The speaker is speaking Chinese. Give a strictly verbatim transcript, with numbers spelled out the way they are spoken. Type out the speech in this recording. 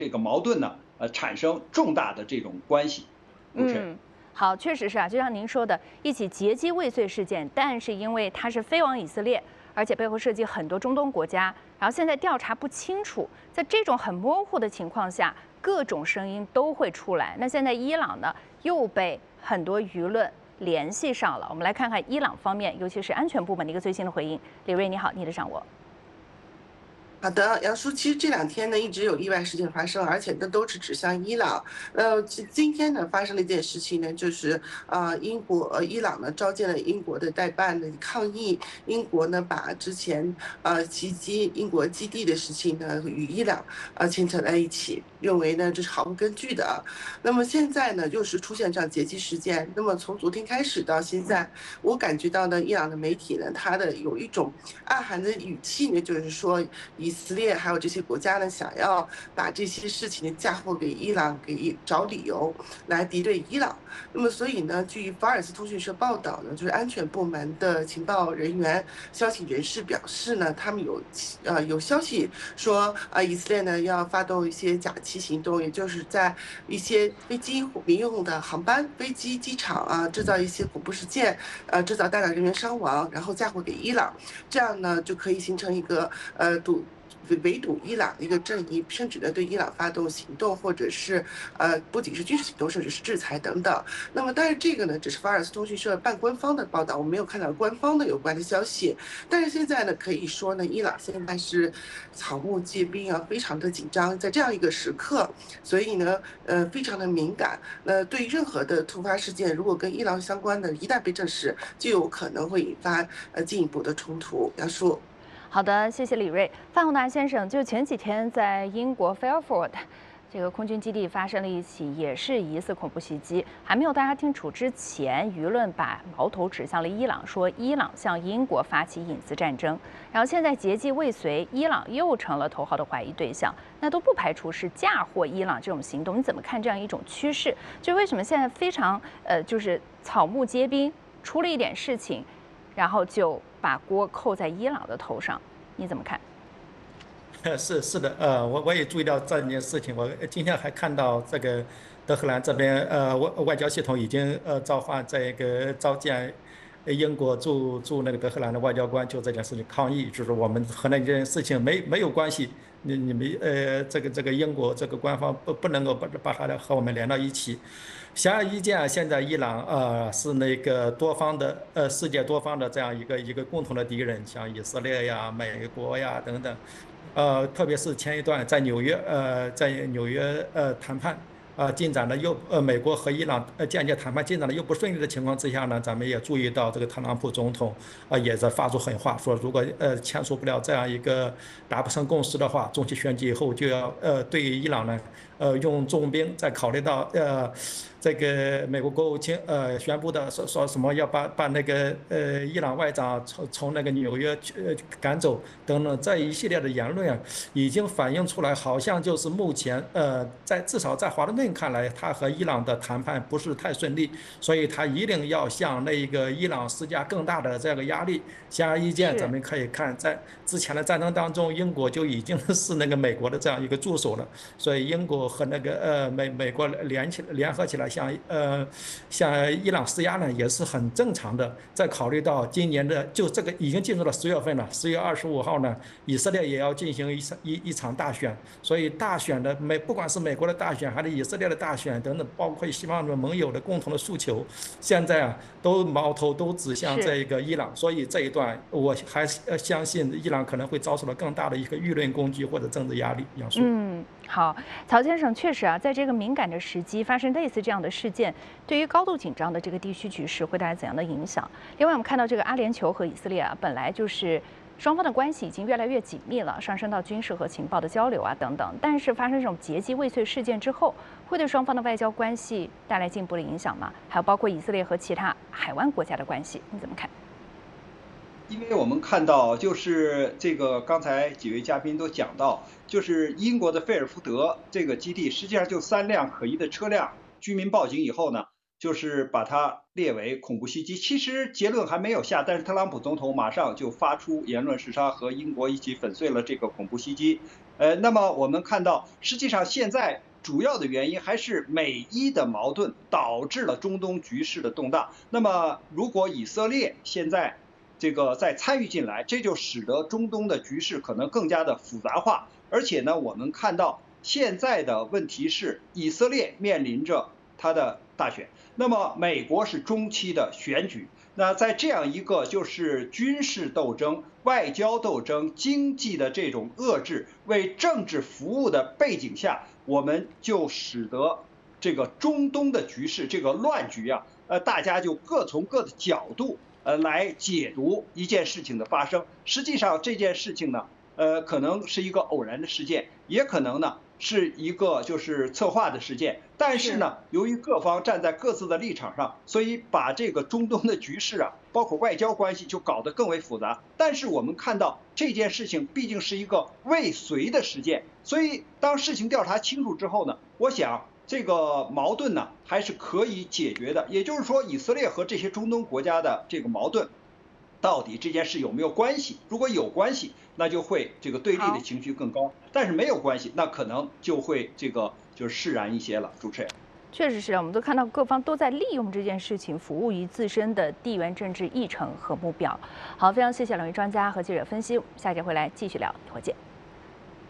这个矛盾呢，呃，产生重大的这种关系。主持人。 嗯，好，确实是啊，就像您说的，一起劫机未遂事件，但是因为它是飞往以色列，而且背后涉及很多中东国家，然后现在调查不清楚，在这种很模糊的情况下，各种声音都会出来。那现在伊朗呢，又被很多舆论联系上了。我们来看看伊朗方面，尤其是安全部门的一个最新的回应。李瑞，你好，你的掌握。 好的，杨叔，其实这两天呢一直有意外事件发生，而且这都是指向伊朗。呃，今今天呢发生了一件事情呢，就是啊、呃，英国呃伊朗呢召见了英国的代办的抗议，英国呢把之前呃袭击英国基地的事情呢与伊朗呃牵扯在一起，认为呢这是毫无根据的。那么现在呢又是出现这样劫机事件，那么从昨天开始到现在，我感觉到呢伊朗的媒体呢它的有一种暗含的语气呢，就是说以以色列还有这些国家呢，想要把这些事情嫁祸给伊朗，给找理由来敌对伊朗。那么，所以呢，据法尔斯通讯社报道呢，就是安全部门的情报人员、消息人士表示呢，他们有呃有消息说啊，以色列呢要发动一些假期行动，也就是在一些飞机民用的航班、飞机、机场啊制造一些恐怖事件，呃，制造大量人员伤亡，然后嫁祸给伊朗，这样呢就可以形成一个呃堵。围堵伊朗的一个阵营，甚至呢对伊朗发动行动，或者是呃不仅是军事行动，甚至是制裁等等。那么，但是这个呢只是法尔斯通讯社半官方的报道，我没有看到官方的有关的消息。但是现在呢，可以说呢，伊朗现在是草木皆兵啊，非常的紧张，在这样一个时刻，所以呢，呃，非常的敏感。那对任何的突发事件，如果跟伊朗相关的，一旦被证实，就有可能会引发呃进一步的冲突。杨叔。 好的，谢谢李瑞。范宏达先生，就前几天在英国 Fairford 这个空军基地发生了一起也是疑似恐怖袭击，还没有大家清楚之前，舆论把矛头指向了伊朗，说伊朗向英国发起隐私战争。然后现在劫机未遂，伊朗又成了头号的怀疑对象，那都不排除是嫁祸伊朗这种行动。你怎么看这样一种趋势？就为什么现在非常呃，就是草木皆兵，出了一点事情，然后就把锅扣在伊朗的头上，你怎么看？ 是是的，呃，我我也注意到这件事情。我今天还看到这个德黑兰这边，呃，外外交系统已经呃召唤这个召见英国驻驻那个德黑兰的外交官，就这件事情抗议，就是我们和那件事情没没有关系。你你们呃，这个这个英国这个官方不不能够把把它和我们连到一起。显而易见，现在伊朗呃是那个多方的呃世界多方的这样一个一个共同的敌人，像以色列呀、美国呀等等。呃，特别是前一段在纽约，呃，在纽约呃谈判，呃进展的又呃美国和伊朗呃间接谈判进展的又不顺利的情况之下呢，咱们也注意到这个特朗普总统啊、呃、也在发出狠话，说如果呃签署不了这样一个达不成共识的话，中期选举以后就要呃对伊朗呢呃用重兵，再考虑到呃。这个美国国务卿呃宣布的说说什么要把把那个呃伊朗外长从从那个纽约呃赶走等等这一系列的言论啊，已经反映出来，好像就是目前呃在至少在华盛顿看来，他和伊朗的谈判不是太顺利，所以他一定要向那个伊朗施加更大的这个压力。显而易见，咱们可以看在之前的战争当中，英国就已经是那个美国的这样一个助手了，所以英国和那个呃美美国联起联合起来。向呃向伊朗施压呢，也是很正常的。再考虑到今年的就这个已经进入了十月份了，十月二十五号呢，以色列也要进行一场一一场大选，所以大选的美不管是美国的大选还是以色列的大选等等，包括西方的盟友的共同的诉求，现在啊都矛头都指向这个伊朗，所以这一段我还是相信伊朗可能会遭受到更大的一个舆论攻击或者政治压力。杨叔， 嗯。好，曹先生，确实啊，在这个敏感的时机发生类似这样的事件，对于高度紧张的这个地区局势会带来怎样的影响？另外，我们看到这个阿联酋和以色列啊，本来就是双方的关系已经越来越紧密了，上升到军事和情报的交流啊等等。但是发生这种劫机未遂事件之后，会对双方的外交关系带来进一步的影响吗？还有包括以色列和其他海湾国家的关系，你怎么看？ 因为我们看到，就是这个刚才几位嘉宾都讲到，就是英国的费尔福德这个基地，实际上就三辆可疑的车辆，居民报警以后呢， 就是把它列为恐怖袭击。其实结论还没有下，但是特朗普总统马上就发出言论，是他和英国一起粉碎了这个恐怖袭击。呃，那么我们看到，实际上现在主要的原因还是美伊的矛盾导致了中东局势的动荡。那么如果以色列现在这个再参与进来，这就使得中东的局势可能更加的复杂化。而且呢，我们看到现在的问题是，以色列面临着它的大选，那么美国是中期的选举。那在这样一个就是军事斗争、外交斗争、经济的这种遏制、为政治服务的背景下，我们就使得这个中东的局势，这个乱局啊，呃，大家就各从各的角度呃来解读一件事情的发生。实际上这件事情呢，呃，可能是一个偶然的事件，也可能呢是一个就是策划的事件。但是呢，由于各方站在各自的立场上，所以把这个中东的局势啊，包括外交关系就搞得更为复杂。但是我们看到这件事情毕竟是一个未遂的事件，所以当事情调查清楚之后呢，我想这个矛盾呢还是可以解决的。也就是说，以色列和这些中东国家的这个矛盾，到底这件事有没有关系？如果有关系，那就会这个对立的情绪更高；但是没有关系，那可能就会这个就是释然一些了。主持人， 确实是，我们都看到各方都在利用这件事情服务于自身的地缘政治议程和目标。好，非常谢谢两位专家和记者分析，下节回来继续聊，一会儿见。